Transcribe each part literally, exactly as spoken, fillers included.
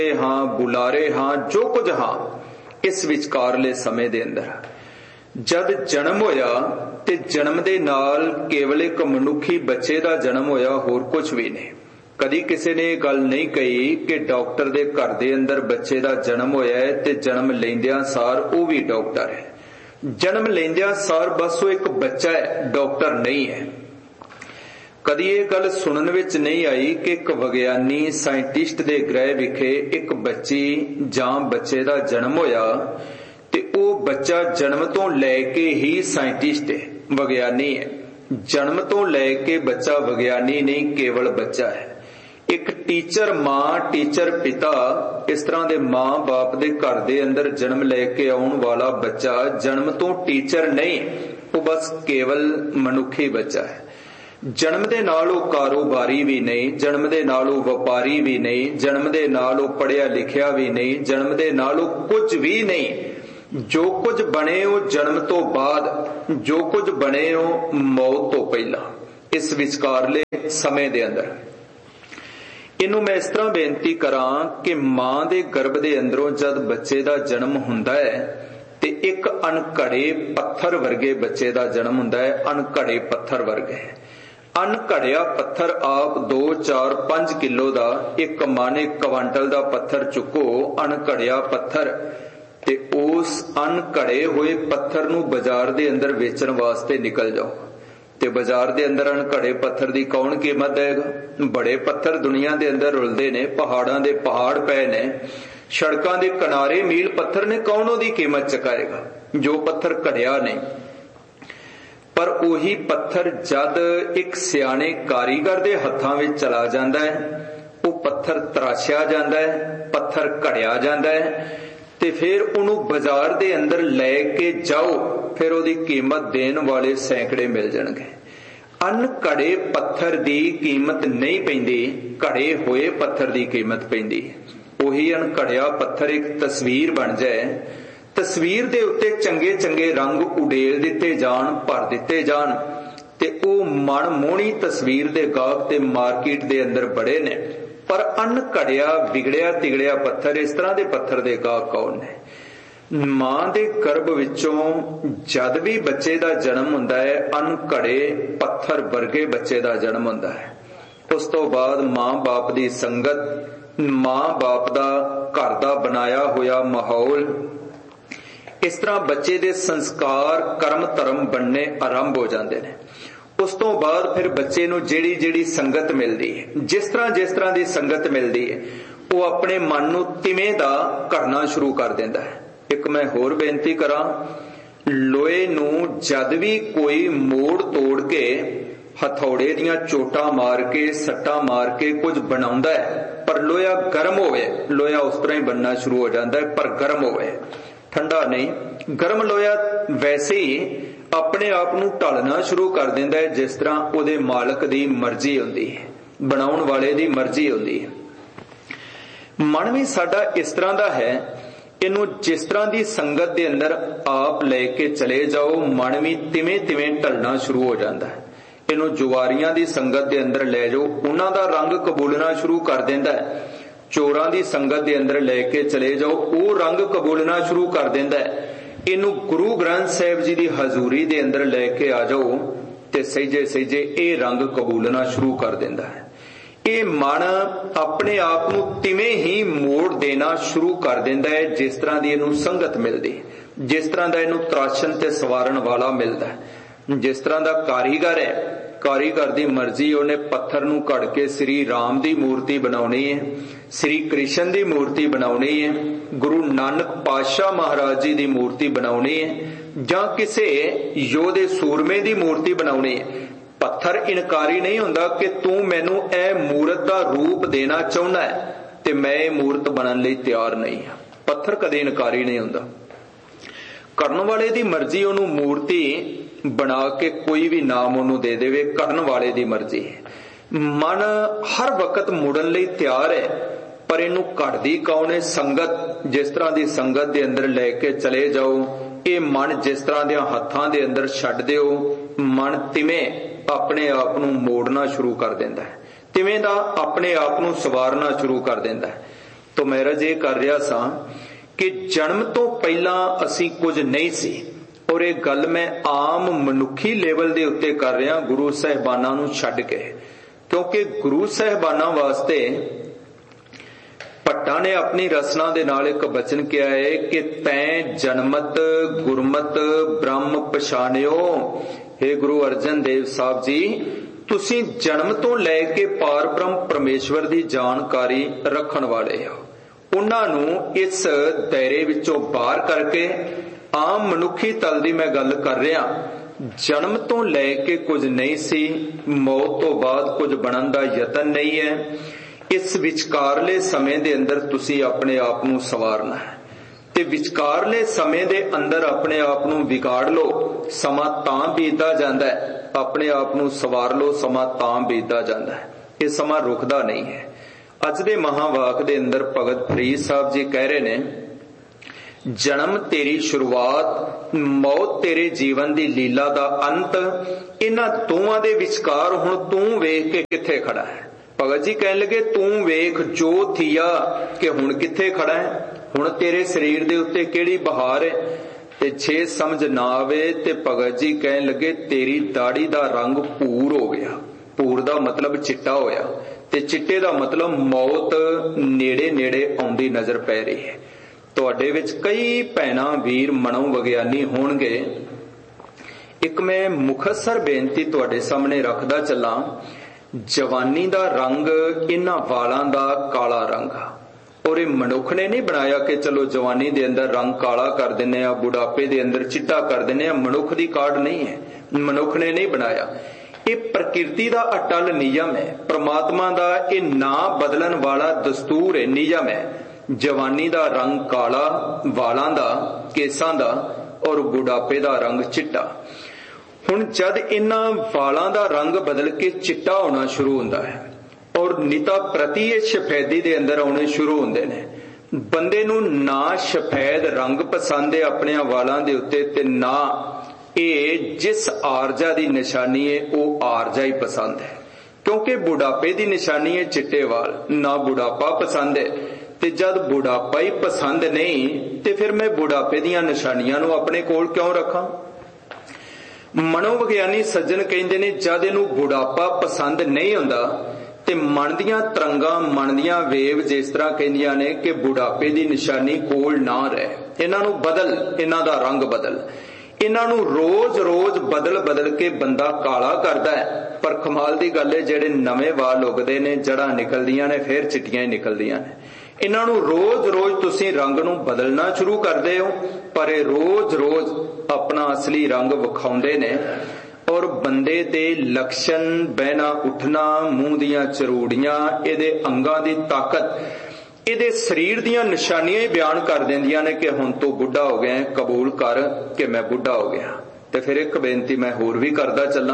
हाँ बुलारे हाँ जो कुछ हाँ इस विचकारले समय दे अंदर जद जन्म होया ते जन्म दे नाल केवल एक मनुखी बच्चे दा जन्म होया, होर कुछ भी नहीं। कदी किसी ने गल नहीं कही कि डॉक्टर दे घर दे अंदर बच्चे दा जन्म होया है ते जन्म लेंदियां सार वो भी डॉक्टर है। जन्म लेंदियां सार बस वो एक बच्चा है, डॉक्टर नहीं है। कदी ये गल सुनन विच नहीं आई कि एक विग्यानी साइंटिस्ट दे ग्रह विखे एक बच्ची जां बच्चे दा जन्म होया ते वो बच्चा जन्म तो लैके ही साइंटिस्ट है, विग्यानी है। जन्म तो लैके बच्चा विग्यानी नहीं, केवल बच्चा है। एक टीचर मां, टीचर पिता, इस तरह दे मां बाप दे घर दे अंदर जन्म लैके आउण वाला बच्चा जन्म तो टीचर नहीं, वो बस केवल मनुखी बच्चा है। जन्म दे नाल वो कारोबारी भी नहीं, जन्म दे नाल वो व्यापारी भी नहीं, जन्म दे नाल वो पढ़िया लिखिया भी नहीं, जन्म दे नाल वो कुछ भी नहीं। जो कुछ बने वो जन्म तो बाद, जो कुछ बने वो मौत तो पहला, इस विचकारले समय दे अंदर। इनू मैं इस तरह बेनती करां कि मां दे गर्भ दे अंदरों जद बच्चे दा जन्म हुंदा है ते एक अनघड़े पत्थर वर्गे बच्चे दा जन्म हुंदा है, अनघड़े पत्थर वर्गे। अनघड़िया पत्थर आप दो चार पांच किलो दा, एक माने क्वांटल दा पत्थर चुको, अनघड़िया पत्थर ते उस अनघड़े हुए पत्थर नू बाजार दे अंदर वेचण वास्ते निकल जाओ ते बाजार दे अंदर अनघड़े पत्थर दी कौन कीमत देगा? बड़े पत्थर दुनिया दे अंदर रुलदे ने, पहाड़ां दे पहाड़ पए ने, सड़कां दे किनारे मील पत्थर ने, कौन ओदी कीमत चुकाएगा? जो पत्थर घड़िया नहीं। पर ओही पत्थर जद एक सियाणे कारीगर दे हत्थां विच चला जांदा है, वो पत्थर तराशिया जांदा है, पत्थर घड़िया जांदा है ते फिर उन्हू बाजार दे अंदर लैके जाओ, फिर ओदी कीमत देण वाले सैकड़े मिल जाणगे। अनघड़े पत्थर दी कीमत नहीं पैंदी, घड़े होए पत्थर दी कीमत पैंदी। ओही अनघड़िया पत्थर एक तस्वीर बन जाए, तस्वीर दे उत्ते चंगे चंगे रंग उडेल दिते जान, भर दिते जान ते ओ मन मोहनी तस्वीर दे गाहक ते मार्केट दे अंदर बड़े ने। पर अनघड़िया बिगड़िया तिगड़िया पत्थर, इस तरह दे पत्थर दे गाहक कौन ने? मां दे गर्भ विचों जद भी बच्चे दा जन्म हुंदा है, अनघड़े पत्थर वर्गे बच्चे दा जन्म हुंदा है। उस तो बाद मां बाप दी संगत, मां बाप दा घर दा बनाया होया माहौल, इस तरह बच्चे दे संस्कार कर्म धर्म बनने आरंभ हो जाते हैं। उस तो बाद फिर बच्चे नू जेड़ी जेड़ी संगत मिलती है, जिस तरह जिस तरह की संगत मिलती है, वो अपने मन नू तिवें दा करना शुरू कर देंदा है। एक मैं होर बेनती करा, लोहे नू जद भी कोई मोड़ तोड़ के हथौड़े दियां चोटां मार के सट्टा मार के कुछ बनाउंदा है, पर लोहा गर्म होवे, लोहा उस तरह ही बनना शुरू हो जाता है, पर गर्म होवे, ठंडा नहीं। गर्म लोहा वैसे ही अपने आप नू ढलना शुरू कर देंदा है, जिस तरह उहदे मालक दी मर्जी हुंदी है, बनाउण वाले दी मर्जी हुंदी है। मन भी साडा इस तरह दा है, इनू जिस तरह की संगत दे अंदर आप लेके चले जाओ, मन भी तिवें तिवें ढलना शुरू हो जाता है। इनू जुआरियां दी संगत दे अंदर ले जाओ, उन्हां दा रंग कबूलना शुरू कर देंदा है। चोरां दी संगत दे अंदर लेके चले जाओ, वो रंग कबूलना शुरू कर देंदा है। इनू गुरु ग्रंथ साहिब जी दी हजूरी दे अंदर लेके आ जाओ ते सहजे सहजे ये रंग कबूलना शुरू कर देंदा है। ये मन अपने आप नू तिवें ही मोड़ देना शुरू कर देंदा है, जिस तरह दी इनू संगत मिलदी, जिस तरह दा इनू तराशन ते सवारण वाला मिलदा है। जिस तरह दा कारीगर है, कारीगर दी मर्जी, उन्हें पत्थर नू घड़ के श्री राम दी मूर्ति बनाउणी है, श्री कृष्ण दी मूर्ति बनाउणी है, गुरु नानक पातशाह महाराज जी दी मूर्ति बनाउणी है, जां किसे योधे सूरमे दी मूर्ति बनाउणी है। पत्थर इनकारी नहीं हुंदा कि तू मैनू ए मूरत दा रूप देना चाहुंदा है ते मैं मूरत बनन लई तैयार नहीं हां। पत्थर कदे इनकारी नहीं हुंदा। करन वाले दी मर्जी ओनू मूर्ति बना के कोई भी नाम ओनू दे देवे, करन वाले दी मर्जी है। मन हर वक्त मुड़न लई तैयार है, पर इनू घड़दी कौन है? संगत। जिस तरह की संगत दे अंदर लेके चले जाओ, ये मन जिस तरह दे हत्थां दे अंदर छड्ड दिओ, मन तिवें अपने आप नू मोड़ना शुरू कर देंदा है, तिवें दा अपने आप नू सवारना शुरू कर देंदा है। तो महाराज ये कर रहा सा कि जन्म तो पहला असी कुछ नहीं सी, और ये गल मैं आम मनुखी लेवल के उत्ते कर रहा गुरु साहिबाना नूं छड्ड के, क्योंकि गुरु साहिबाना वास्ते भट्टा ने अपनी रचना दे नाल एक बचन किया है कि तैं जन्मत गुरमत ब्रह्म पछाणियो। हे गुरु अर्जन देव साहब जी, तुसी जन्म तो लैके पार ब्रह्म परमेश्वर की जानकारी रखण वाले हो। उन्हां नूं इस दायरे विचों बाहर करके आम मनुखी तल दी मैं गल कर रहा, जन्म तो लैके कुछ नहीं सी, मौत तो बाद कुछ बनन दा यतन नहीं है। इस विचकारले समय दे अंदर तुसी अपने आप नूं सवारना है, ते विचकारले समय दे अंदर अपने आप नूं विगाड़ लो, समा तां बीतदा जांदा है। अपने आप नूं सवार लो, समा तां बीतदा जांदा है। ये समा रुकदा नहीं है। अज दे महावाक दे अंदर भगत फरीद साहब जी कह रहे ने, जन्म तेरी शुरुआत, मौत तेरे जीवन दी लीला दा अंत। इन्हां दोवां दे विचकार हुण तूं वेख के किथे खड़ा है। भगत जी कहन लगे, तू वेख जो थिया कि हुण किथे खड़ा है, हुण तेरे शरीर दे उत्ते केड़ी बहार है। ते छे समझ ना आवे ते भगत जी कहन लगे, तेरी दाढ़ी दा रंग भूर हो गया। भूर दा मतलब चिट्टा होया, ते चिट्टे दा मतलब मौत नेड़े नेड़े आउंदी नजर पै रही है। तुहाडे विच कई भैणां वीर मनो विग्यानी होणगे। एक मैं मुखसर बेनती तुहाडे सामने रखदा चलां, जवानी दा रंग इन्हां वालां दा काला रंग, और ये मनुख ने नहीं बनाया कि चलो जवानी दे अंदर रंग काला कर दिने आ, बुढ़ापे दे अंदर चिट्टा कर दिने आ। मनुख दी काढ़ नहीं है, मनुख ने नहीं बनाया। ये प्रकृति दा अटल नियम है, परमात्मा दा ये ना बदलन वाला दस्तूर है, नियम है। जवानी दा रंग काला वालां दा, केसां दा, और बुढ़ापे दा रंग चिट्टा। हुण जद इन्हां वालां दा रंग बदल के चिट्टा होना शुरू हुंदा है, और निता प्रति ये सफेदी दे अंदर आने शुरू हुंदे ने। बंदे नूं ना सफेद रंग पसंद है अपने वालां दे उत्ते, ते ना ये जिस आरजा दी निशानी है वो आरजा ही पसंद है। क्योंकि बुढ़ापे दी निशानी है चिट्टे वाल, ना बुढ़ापा पसंद है। ते जद बुढ़ापा ही पसंद नहीं ते फिर मैं बुढ़ापे दीयां निशानियां नूं अपने कोल क्यों रखां। मनोविग्यानी सज्जन कहंदे ने, जद इहनूं बुढ़ापा पसंद नहीं हुंदा ते मन दियां तरंगां, मन दियां वेव जिस तरह कहंदियां ने कि बुढ़ापे दी निशानी कोल ना रहे, इन्हां नूं बदल, इन्हां दा रंग बदल। इन्हां नूं रोज रोज बदल बदल के बंदा काला करदा है। पर कमाल दी गल है, जेड़े नवें वाल उगदे ने, जड़ां निकलदियां ने, फिर चिट्टियां ही निकलदियां ने। इन्हां नूं रोज रोज तुसीं रंग नूं बदलना शुरू करदे हो, पर ये रोज रोज अपना असली रंग विखाउंदे ने। और बंदे दे लक्षण, बहना उठना, मूंह दियां चरूड़ियां, इहदे अंगां दी ताकत, इहदे शरीर दियां निशानियां ही बयान कर देंदियां ने कि हुण तू बुढ़ा हो गया, कबूल कर कि मैं बुढ़ा हो गया। ते फिर एक बेनती मैं होर भी करदा चलां।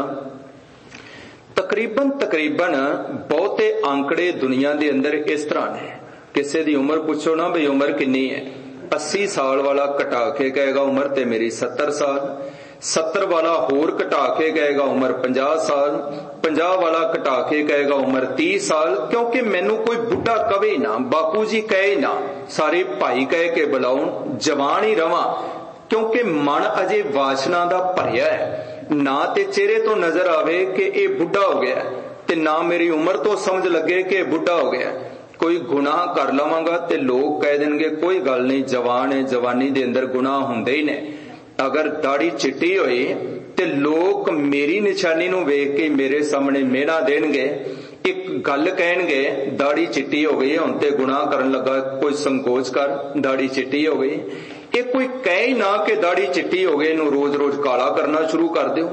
तकरीबन तकरीबन बहुते आंकड़े दुनिया दे अंदर इस तरह ने, किसी दी उम्र पुछो ना भी उम्र किन्नी है, अस्सी साल वाला घटा के कहेगा उम्र ते मेरी सत्तर साल, सत्तर वाला होर घटा के कहेगा उम्र पंजाह साल, पंजाह वाला घटा के कहेगा उम्र तीस साल। क्योंकि मैनू कोई बुढ़ा कवे ना, बापू जी कहे ना, सारे भाई कह के बुलाउण, जवान ही रवां। क्योंकि मन अजे वासना दा भरिया है, ना ते चेहरे तो नजर आवे कि ये बुढ़ा हो गया, ते ना मेरी उम्र तो समझ लगे कि बुढ़ा हो गया। कोई गुनाह कर लवांगा ते लोग कह देंगे कोई गल नहीं, जवान है, जवानी दे अंदर गुनाह हुंदे ही ने। अगर दाढ़ी चिट्टी होई ते लोग मेरी निशानी नूं वेख के मेरे सामने मेहना देणगे, एक गल कहणगे दाढ़ी चिट्टी हो गई, हुण ते गुनाह करन लगा, कोई संकोच कर, दाढ़ी चिट्टी हो गई। ये कोई कहे ही ना कि दाढ़ी चिट्टी हो गई, इनू रोज रोज काला करना शुरू कर दो।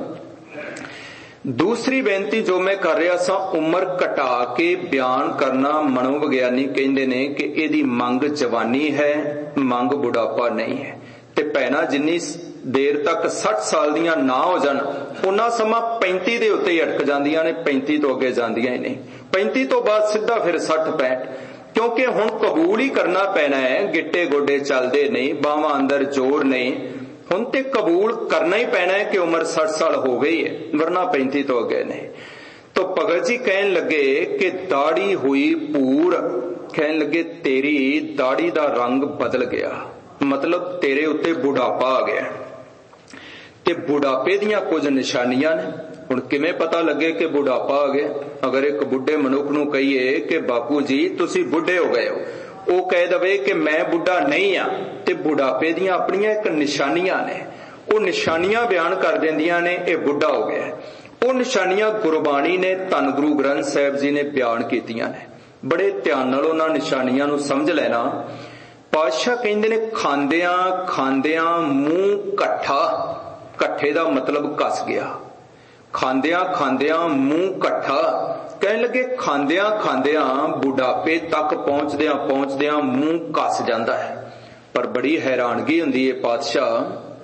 दूसरी बेनती जो मैं कर रहा सा, उम्र घटा के बयान करना, मनोविग्यानी कहंदे ने कि इहदी मंग जवानी है, मंग बुढ़ापा नहीं है। ते भैणां जिन्नी देर तक साठ साल दियां ना हो जान, उन्ना समा पैंती दे उत्ते ही अटक जांदियां ने, पैंती तो अगे जांदियां ही नहीं। पैंती तो बाद सीधा फिर सठ पैंठ, क्योंकि हुण कबूल ही करना पैना है, गिट्टे गोडे चलदे नहीं, बावां अंदर जोर नहीं, हुण ते कबूल करना ही पैना है कि उम्र साठ साल हो गई है, वरना पैंती तो अगे नहीं। तो भगत जी कहन लगे कि दाढ़ी हुई पूर कहन लगे तेरी दाढ़ी दा रंग बदल गया, मतलब तेरे उत्ते बुढ़ापा आ गया। ते बुढ़ापे दियां कुछ निशानियां ने। हुण किवें पता लगे कि बुढ़ापा आ गया? अगर एक बुढ़े मनुख नूं कहीए कि बापू जी तुसीं बुढ़े हो गए हो, वो कह दवे कि मैं बुढ़ा नहीं हाँ, ते बुढ़ापे दियां अपनियां एक निशानियां ने, वो निशानियां बयान कर देंदियां ने ये बुढ़ा हो गया। वो निशानियां गुरबाणी ने, धन गुरु ग्रंथ साहिब जी ने बयान कीतियां ने। बड़े ध्यान नाल उन्हां निशानियां नूं समझ लेना। पातशाह कहंदे ने खांदियां खांदियां मूंह कट्ठा, कट्ठे दा मतलब कस गया। खांदियां खांदियां मूंह कट्ठा, कहने लगे खांदियां खांदियां बुढ़ापे तक पहुंचदियां पहुंचदियां मूंह कस जांदा है। पर बड़ी हैरानगी हुंदी है पातशाह,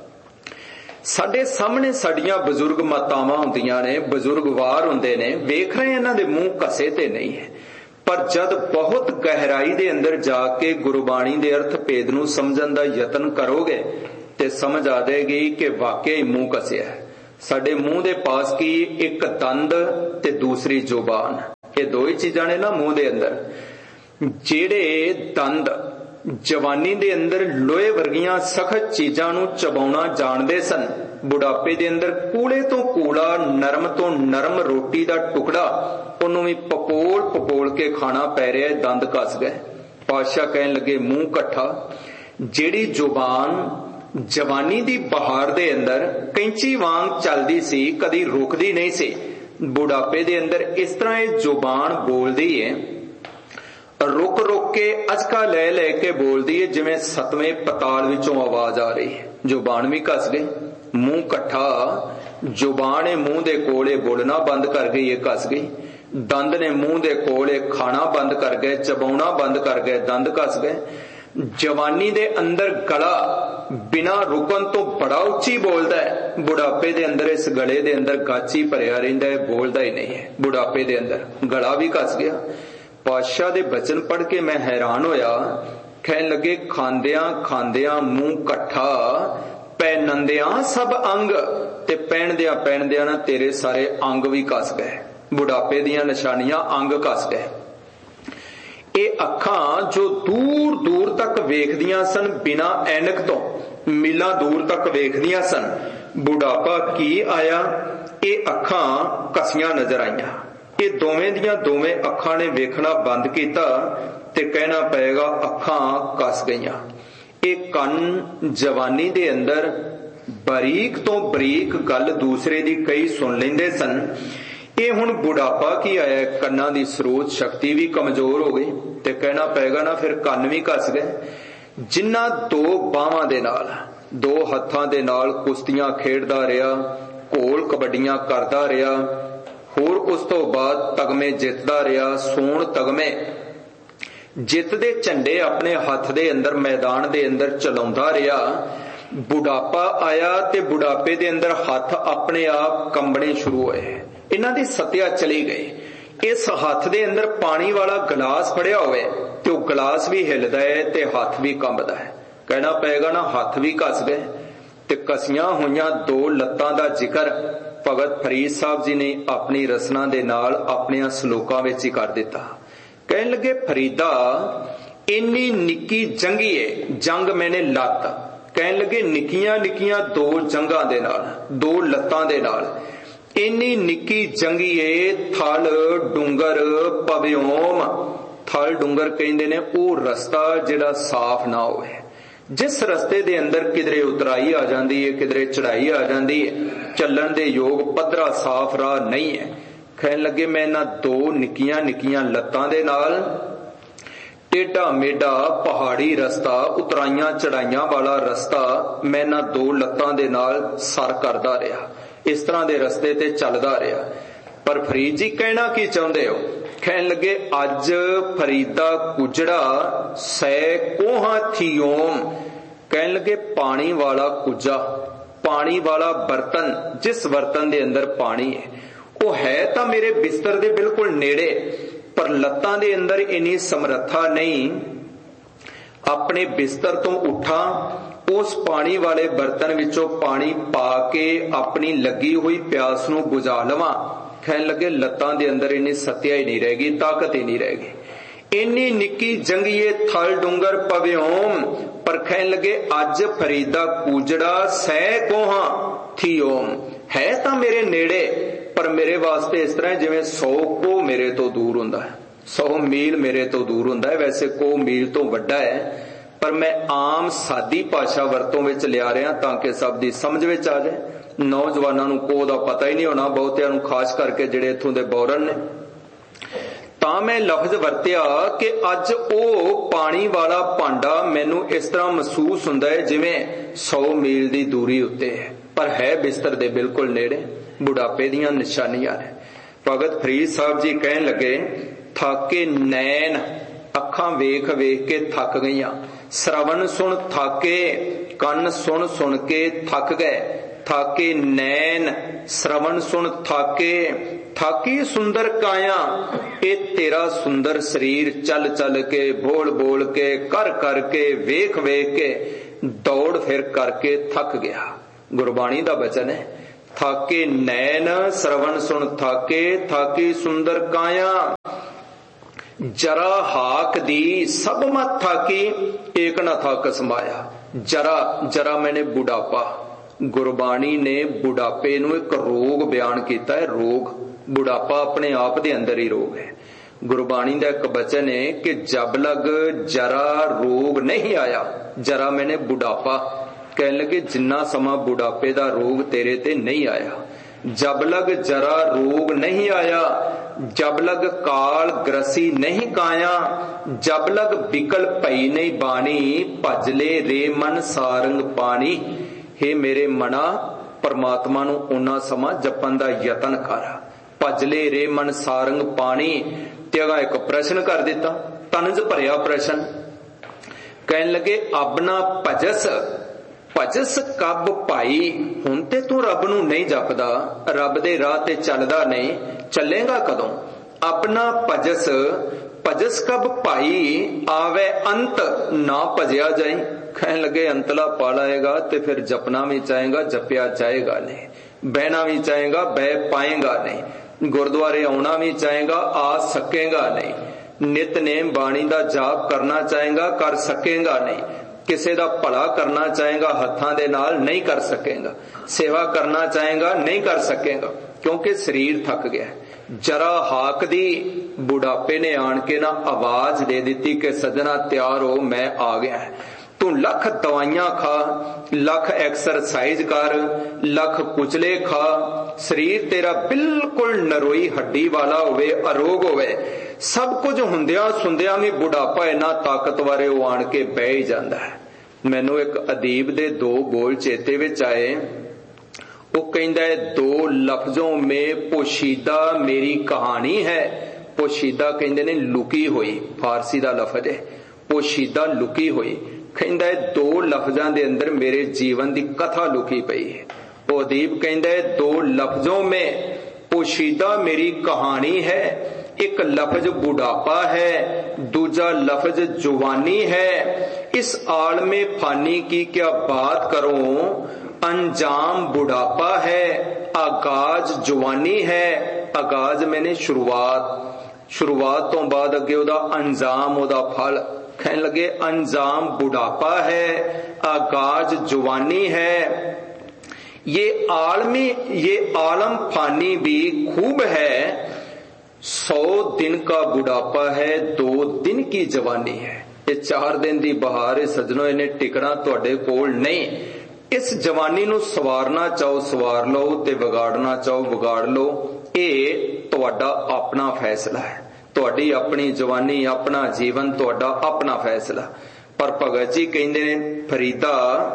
साडे सामने साडियां बजुर्ग मातावां हुंदियां ने, बजुर्ग वार हुंदे ने, वेख रहे इन्हां दे मूंह कसे ते नहीं है। पर जद बहुत गहराई दे अंदर जाके गुरबाणी दे अर्थ भेद नूं समझण दा यतन करोगे ते समझ आ जाएगी कि वाकई मूंह कसिया है। साडे मूंह दे पास की एक दंद ते दूसरी जुबान, ये दो ही चीजां ने ना मूंह दे अंदर। जेड़े दंद जवानी दे अंदर लोहे वर्गियां सखत चीजां नूं चबाउणा जाणदे सन, बुढ़ापे दे अंदर कूड़े तो कूड़ा, नरम तो नरम रोटी दा टुकड़ा उन्हों भी पपोल पपोल के खाना पै रहा है, दंद कस गए। पातशाह कहन लगे मूंह कट्ठा। जेड़ी जुबान जवानी दी बहार दे अंदर कैंची वांग चलदी सी, कदी रुकदी नहीं सी, बुढ़ापे दे अंदर इस तरह ये जुबान बोलदी है, रुक रुक के अजका ले ले के बोलदी है जिवें सतवें पताल विचों आवाज आ रही है। जुबान भी कस गई, मूंह कट्ठा, जुबान ने मूंह दे कोले बोलना बंद कर गई, ये कस गई। दंद ने मूंह दे कोले खाना बंद कर गए, चबाउना बंद कर गए, दंद कस गए। जवानी दे अंदर गला बिना रुकन तो बड़ा उच्ची बोलदा है, बुढ़ापे दे अंदर इस गले दे अंदर गाची भरिया रहिंदा है, बोलदा ही नहीं है। बुढ़ापे दे अंदर गला भी कस गया। पातशाह दे बचन पढ़ के मैं हैरान होया, कहन लगे खांदियां खांदियां मुंह कट्ठा, पहनंदियां सब अंग, ते पहनदियां पहनदियां ना तेरे सारे अंग भी कस गए। बुढ़ापे दियां निशानियां अंग कस गए। ये अखां जो दूर दूर तक वेखदियां सन बिना ऐनक तो, मीलां दूर तक वेखदियां सन, बुढ़ापा की आया, ये अखां कसियां नजर आईयां। ये दोवें दियां दोवें अखां ने वेखना बंद कीता ते कहना पएगा अखां कस गईयां। ये कन जवानी दे अंदर बरीक तो बरीक गल दूसरे दी कई सुन लेंदे सन, ये हुण बुढ़ापा की आया, कन्ना दी स्रोत शक्ति भी कमजोर हो गई ते कहना पएगा ना फिर कन भी कस गए। जिन्ना दो बाहां दे नाल, दो हत्थां दे नाल कुश्तियां खेडदा रहा, घोल कबड्डियां करदा रहा, होर उस तो बाद तगमे जितदा रहा, सोण तगमे जित दे झंडे अपने हथ दे अंदर मैदान दे अंदर चलाउंदा रहा। बुढ़ापा आया ते बुढ़ापे दे अंदर हथ अपने आप कंबने शुरू होए, इन्हां दी सत्या चली गई। इस हथ दे अंदर पानी वाला गिलास फड़िया होवे ते वो गिलास भी हिलदा है ते हथ भी कंबदा है। कहना पएगा ना हथ भी कस गए। ते कसियां होइयां दो लत्तां दा जिक्र भगत फरीद साहब जी ने अपनी रसना दे नाल अपने सलोकां विच ही कर दिता। कहन लगे फरीदा इन्नी निक्की जंगी है, जंग मैंने लत, कहन लगे निक्कियां निक्कियां दो जंगां दे नाल, दो लत्तां दे नाल, इन्नी निक्की जंगी है, थल डूंगर पव्योम, थल डूंगर कहंदे ने वो रस्ता जिहड़ा साफ ना होवे, जिस रस्ते दे अंदर किधरे उतराई आ जाती है, किधरे चढ़ाई आ जाती है, चलन दे योग पद्धरा साफ राह नहीं है। कहन लगे मैं ना दो निक्कियां निक्कियां लत्तां दे नाल टेढ़ा मेढ़ा पहाड़ी रस्ता, उतराइयां चढ़ाइयां वाला रस्ता, मैं ना दो लत्तां दे नाल सर करदा रहा, इस तरह दे रस्ते ते चलदा रहा। पर फरीद जी कहना की चाहुंदे हो? कहन लगे अज फरीदा कुजड़ा सै कोहा थियोम, कहन लगे पानी वाला कुजा, पानी वाला बर्तन, जिस बर्तन दे अंदर पानी है वो है तो मेरे बिस्तर दे बिल्कुल नेड़े, पर लत्तां दे अंदर इन्नी समर्था नहीं, अपने बिस्तर तो उठा, उस पानी वाले बर्तन विचों पानी पा के अपनी लगी हुई प्यास नूं बुझा लवां। कहन लगे लत्तां दे अंदर इन्नी सत्या ही नहीं रहेगी, ताकत ही नहीं रहेगी। इन्नी निक्की जंगिए थल डूंगर पव्योम, पर कहन लगे अज फरीदा कूजड़ा सै कोहा थी ओम। है तां मेरे नेड़े, पर मेरे वास्ते इस तरह जिवें सौ को मेरे तो दूर हुंदा है, सौ मील मेरे तो दूर हुंदा है। वैसे को मील तो वड्डा है, पर मैं आम सादी भाषा वरतों विच लिया रहा ताकि सब दी समझ विच आ जाए। नौजवानों नूं को दा पता ही नहीं होना, बहुतिआं नूं खास करके जिहड़े इत्थों दे बौरन ने। तां मैं लफ्ज वरतिया कि अज ओ पानी वाला भांडा मैनू इस तरह महसूस हुंदा है जिवें सौ मील दी दूरी उत्ते है, पर है बिस्तर दे बिल्कुल नेड़े। बुढ़ापे दीआं निशानियां ने। भगत फरीद साहब जी कहन लगे, थाके नैन, अखां वेख वेख के थक गईयां, श्रवण सुन थाके, कन सुन सुन के थक गए। थाके नैन, श्रवण सुन थाके, थाकी सुंदर काया, ए तेरा सुंदर शरीर चल चल के, बोल बोल के, कर कर के, वेख वेख के, दौड़ फिर करके थक गया। गुरबाणी दा वचन है, थाके नैन, श्रवण सुन थाके, थाकी सुंदर काया, जरा हाक दी सब मत थाकी, एक न थाक समाया। जरा जरा मैंने बुढ़ापा, गुरबाणी ने बुढ़ापे नूं एक रोग बयान किया है। रोग, बुढ़ापा अपने आप दे अंदर ही रोग है। गुरबाणी दा एक वचन है कि जब लग जरा रोग नहीं आया, जरा मैंने बुढ़ापा, कहने लगे जिन्ना समा बुढ़ापे दा रोग तेरे ते नहीं आया। जब लग जरा रोग नहीं आया, जब लग काल ग्रसी नहीं काया, जब लग बिकल पई नहीं बानी, भजले रे मन सारंग पानी। हे मेरे मना, परमात्मा नूं उन्ना समा जपन दा यतन कर। भजले रे मन सारंग पानी। ते अगा एक प्रश्न कर दिता, तनज भरिया प्रश्न। कहन लगे अपना भजस, भजस कब भाई, हुण ते तू रब नूं नहीं जपदा, रब दे राह ते चलदा नहीं, चलेगा कदों? अपना भजस, भजस कब भाई, आवे अंत ना भजया जाए। कहन लगे अंतला पा लाएगा ते फिर जपना भी चाहेगा, जपया जाएगा नहीं, बहना भी चाहेगा, बह पाएगा नहीं, गुरुद्वारे आना भी चाहेगा, आ सकेगा नहीं, नितनेम बाणी दा जाप करना चाहेगा, कर सकेगा नहीं, किसी दा भला करना चाहेगा हत्थां दे नाल नहीं कर सकेगा, सेवा करना चाहेगा नहीं कर सकेगा, क्योंकि शरीर थक गया। जरा हाक दी, बुढ़ापे ने आन के ना आवाज दे दी कि सजना तैयार हो, मैं आ गया है। तू लख दवाइयां खा, लख एक्सरसाइज कर, लख कुचले खा, शरीर तेरा बिल्कुल नरोई हड्डी वाला होवे, अरोग होवे, सब कुछ हुंदिया सुंदिया भी बुढ़ापा इना ताकतवर वो आन के बह ही जाता है। मैनू एक अदीब दे दो बोल चेते विच आए। वो कहंदा है, दो लफ्जों में पोशीदा मेरी कहानी है। पोशीदा कहंदे ने लुकी हुई, फारसी दा लफ्ज है पोशीदा, लुकी हुई। कहंदा है दो लफ्जां दे अंदर मेरे जीवन दी कथा लुकी पई है। वो अदीब कहंदा है दो लफ्जों में पोशीदा मेरी कहानी है। एक लफ्ज बुढ़ापा है, दूजा लफ्ज जुवानी है। इस आलमे फानी की क्या बात करूं, अंजाम बुढ़ापा है, आगाज जुवानी है। आगाज मैंने शुरुआत, शुरुआत तो बाद अगे ओदा अंजाम, ओदा फल। कहन लगे अंजाम बुढ़ापा है, आगाज जुवानी है। ये आलमी, ये आलम फानी भी खूब है। सौ दिन का बुढ़ापा है, दो दिन की जवानी है। ये चार दिन दी बहार है सजनों, इन्हें टिकना तुहाडे कोल नहीं। इस जवानी नूं सवारना चाहो सवार लो, ते विगाड़ना चाहो विगाड़ लो। ये तुहाडा अपना फैसला है। तुहाडी अपनी जवानी, अपना जीवन, तुहाडा अपना फैसला। पर भगत जी कहंदे ने, फरीदा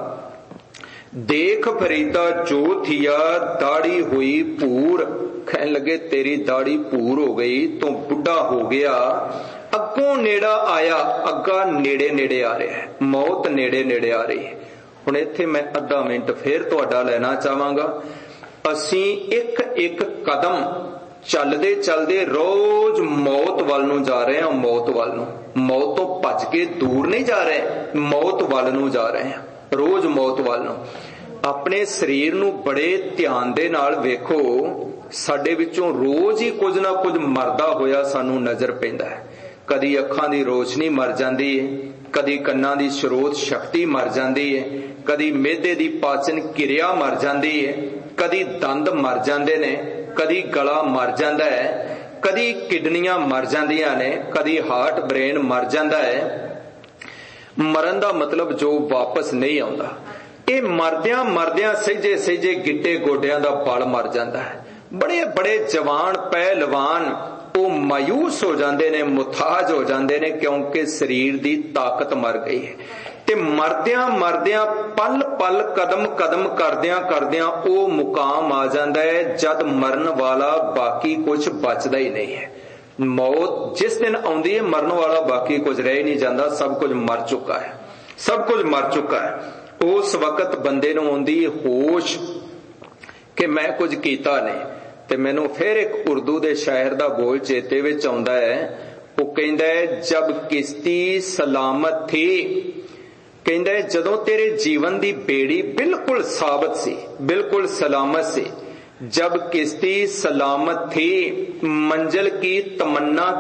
देख फरीदा जो थिया दाढ़ी हुई पूर। कहने लगे तेरी दाढ़ी पूर हो गई, तो बुढ़ा हो गया। अगों नेड़ा आया, अग्गा नेड़े नेड़े आ रहा है, मौत नेड़े नेड़े आ रही है। हुण इत्थे मैं अद्धा मिनट फिर तुहाडा लेना चाहांगा। असीं एक एक कदम चलदे चलदे रोज मौत वल नूं जा रहे हैं। मौत वल नूं, मौत तो भज के दूर नहीं जा रहे, मौत वल नूं जा रहे हैं, रोज मौत वल नूं। अपने शरीर नूं बड़े ध्यान दे नाल वेखो, साडे विचों रोज ही कुछ ना कुछ मरदा होया सानू नजर पैंदा है। कदी अखां दी रोशनी मर जाती है, कदी कन्नां दी स्रोत शक्ति मर जाती है, कदी मेदे दी पाचन किरिया मर जाती है, कदी दंद मर जाते ने, कदी गला मर जाता है, कदी किडनियां मर जांदियां ने, कदी हार्ट ब्रेन मर जाता है। मरण का मतलब जो वापस नहीं आता। ये मरदियां मरदियां सहजे सहजे गिट्टे गोडियां दा बल मर जाता है। बड़े बड़े जवान पहलवान वो मायूस हो जाते ने, मुथाज हो जाते ने, क्योंकि शरीर की ताकत मर गई है। ते मरदियां मरदियां पल पल कदम कदम करदियां करदियां वो मुकाम आ जाता है जद मरण वाला बाकी कुछ बचदा ही नहीं है। मौत जिस दिन आउंदी है मरण वाला बाकी कुछ रह नहीं जाता, सब कुछ मर चुका है, सब कुछ मर चुका है। उस वक्त बंदे नूं आउंदी होश कि मैं कुछ कीता नहीं। ते मैनू फिर एक उर्दू दे शायर दा बोल चेते विच आउंदा है, वो कहंदा है जब किश्ती सलामत थी, कहंदा है जदों तेरे जीवन दी बेड़ी बिल्कुल साबित सी, बिल्कुल सलामत सी, जब किश्ती सलामत थी मंजिल की तमन्ना